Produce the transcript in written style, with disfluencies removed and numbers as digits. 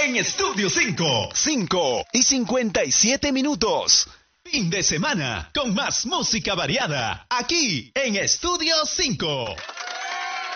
en Estudio 5. 5:57. Fin de semana con más música variada aquí en Estudio 5.